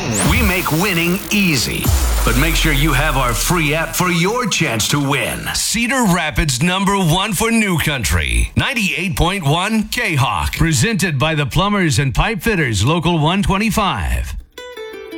We make winning easy. But make sure you have our free app for your chance to win. Cedar Rapids #1 for New Country. 98.1 K-Hawk. Presented by the Plumbers and Pipe Fitters, Local 125.